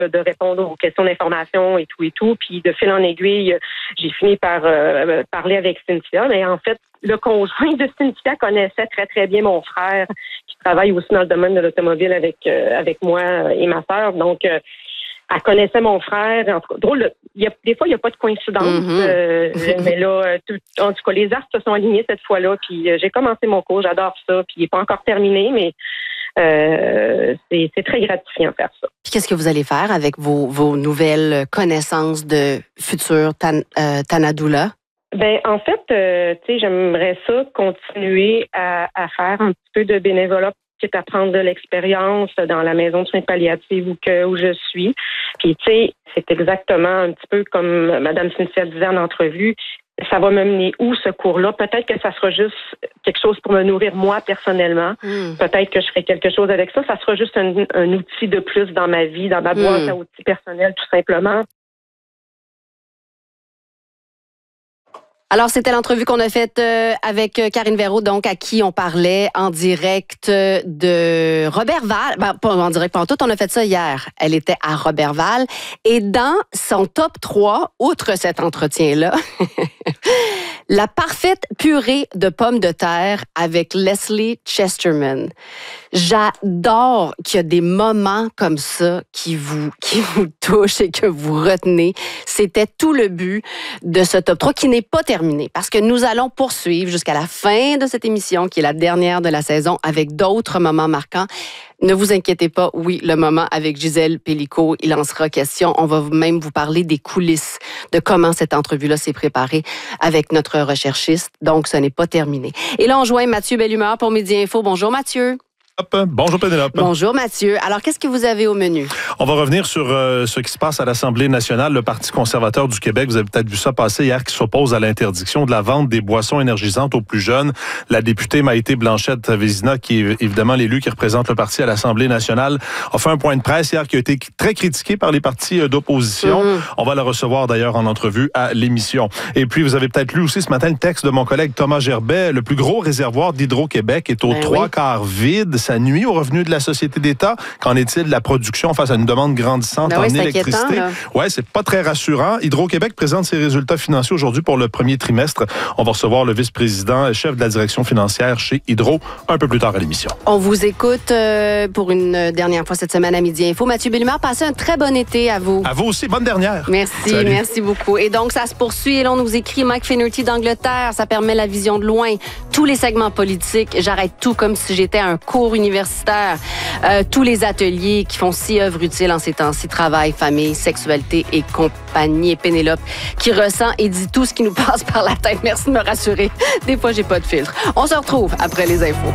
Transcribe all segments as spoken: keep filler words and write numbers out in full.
de répondre aux questions d'information et tout et tout. Puis de fil en aiguille, j'ai fini par euh, parler avec Cynthia. Mais en fait, le conjoint de Cynthia connaissait très, très bien mon frère qui travaille aussi dans le domaine de l'automobile avec euh, avec moi et ma sœur. Donc, euh, elle connaissait mon frère. En tout cas, drôle, il y a, des fois, il n'y a pas de coïncidence. Mm-hmm. Euh, mais là, tout, en tout cas, les astres se sont alignés cette fois-là. Puis euh, j'ai commencé mon cours, j'adore ça. Puis il n'est pas encore terminé, mais euh, c'est, c'est très gratifiant de faire ça. Puis qu'est-ce que vous allez faire avec vos, vos nouvelles connaissances de futur tan, euh, Tanadoula? Ben, en fait, euh, tu sais, j'aimerais ça continuer à, à faire un petit peu de bénévolat, quitte à prendre de l'expérience dans la maison de soins palliatifs où, que, où je suis. Puis, tu sais, c'est exactement un petit peu comme Mme Cynthia disait en entrevue, ça va me mener où ce cours-là? Peut-être que ça sera juste quelque chose pour me nourrir moi personnellement. Mm. Peut-être que je ferai quelque chose avec ça. Ça sera juste un, un outil de plus dans ma vie, dans ma boîte mm. à outils personnels, tout simplement. Alors, c'était l'entrevue qu'on a faite euh, avec Karine Véraud, donc à qui on parlait en direct de Roberval. Ben, pas en direct, pas en tout, on a fait ça hier. Elle était à Roberval. Et dans son top trois, outre cet entretien-là, la parfaite purée de pommes de terre avec Leslie Chesterman. J'adore qu'il y a des moments comme ça qui vous, qui vous touchent et que vous retenez. C'était tout le but de ce top trois qui n'est pas terminé parce que nous allons poursuivre jusqu'à la fin de cette émission qui est la dernière de la saison avec d'autres moments marquants. Ne vous inquiétez pas, oui, le moment avec Gisèle Pélicaud, il en sera question. On va même vous parler des coulisses, de comment cette entrevue-là s'est préparée avec notre recherchiste. Donc, ce n'est pas terminé. Et là, on joint Mathieu Bellumeur pour Midi Info. Bonjour, Mathieu. Bonjour Pénélope. Bonjour Mathieu. Alors, qu'est-ce que vous avez au menu? On va revenir sur euh, ce qui se passe à l'Assemblée nationale. Le Parti conservateur du Québec, vous avez peut-être vu ça passer hier, qui s'oppose à l'interdiction de la vente des boissons énergisantes aux plus jeunes. La députée Maïté Blanchette-Vézina, qui est évidemment l'élu qui représente le parti à l'Assemblée nationale, a fait un point de presse hier qui a été très critiqué par les partis d'opposition. Mmh. On va la recevoir d'ailleurs en entrevue à l'émission. Et puis, vous avez peut-être lu aussi ce matin le texte de mon collègue Thomas Gerbet. Le plus gros réservoir d'Hydro-Québec est aux ben trois oui. quarts vide. Ça nuit aux revenus de la Société d'État. Qu'en est-il de la production face à une demande grandissante ben en oui, électricité? Ouais, c'est pas très rassurant. Hydro-Québec présente ses résultats financiers aujourd'hui pour le premier trimestre. On va recevoir le vice-président, chef de la direction financière chez Hydro un peu plus tard à l'émission. On vous écoute euh, pour une dernière fois cette semaine à Midi Info. Mathieu Bellumeur, passez un très bon été à vous. À vous aussi, bonne dernière. Merci, Salut. merci beaucoup. Et donc, ça se poursuit. Et là, on nous écrit Mike Finnerty d'Angleterre. Ça permet la vision de loin. Tous les segments politiques, j'arrête tout comme si j'étais à un cours universitaire. Euh, tous les ateliers qui font si œuvre utile en ces temps-ci, travail, famille, sexualité et compagnie. Et Pénélope qui ressent et dit tout ce qui nous passe par la tête. Merci de me rassurer. Des fois, j'ai pas de filtre. On se retrouve après les infos.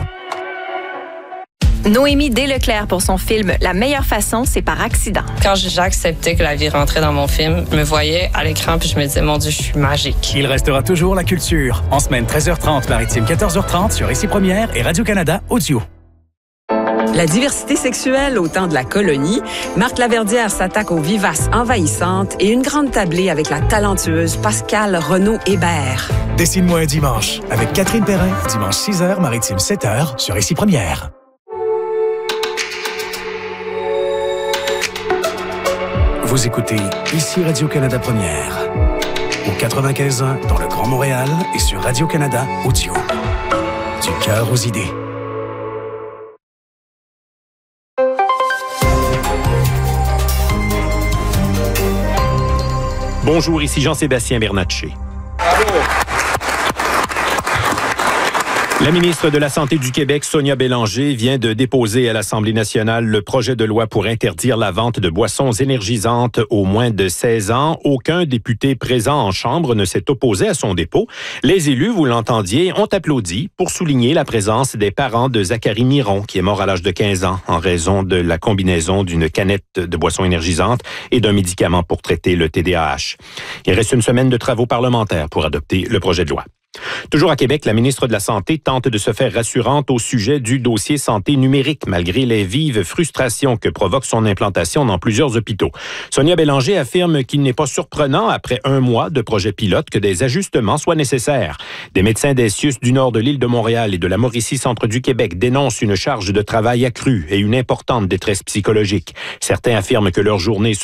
Noémie Desleclerc pour son film « La meilleure façon, c'est par accident ». Quand j'ai accepté que la vie rentrait dans mon film, je me voyais à l'écran puis je me disais « Mon Dieu, je suis magique ». Il restera toujours la culture. En semaine treize heures trente, maritime quatorze heures trente sur Ici Première et Radio-Canada Audio. La diversité sexuelle au temps de la colonie, Marc Laverdière s'attaque aux vivaces envahissantes et une grande tablée avec la talentueuse Pascale Renaud-Hébert. Dessine-moi un dimanche avec Catherine Perrin, dimanche six heures, maritime sept heures sur Ici Première. Vous écoutez Ici Radio-Canada Première, au quatre-vingt-quinze point un dans le Grand Montréal et sur Radio-Canada Audio. Du cœur aux idées. Bonjour, ici Jean-Sébastien Bernatchez. Bravo. La ministre de la Santé du Québec, Sonia Bélanger, vient de déposer à l'Assemblée nationale le projet de loi pour interdire la vente de boissons énergisantes aux moins de seize ans. Aucun député présent en Chambre ne s'est opposé à son dépôt. Les élus, vous l'entendiez, ont applaudi pour souligner la présence des parents de Zachary Miron, qui est mort à l'âge de quinze ans en raison de la combinaison d'une canette de boissons énergisantes et d'un médicament pour traiter le T D A H. Il reste une semaine de travaux parlementaires pour adopter le projet de loi. Toujours à Québec, la ministre de la Santé tente de se faire rassurante au sujet du dossier santé numérique, malgré les vives frustrations que provoque son implantation dans plusieurs hôpitaux. Sonia Bélanger affirme qu'il n'est pas surprenant, après un mois de projet pilote, que des ajustements soient nécessaires. Des médecins des C I U S du nord de l'île de Montréal et de la Mauricie-Centre du Québec dénoncent une charge de travail accrue et une importante détresse psychologique. Certains affirment que leurs journées se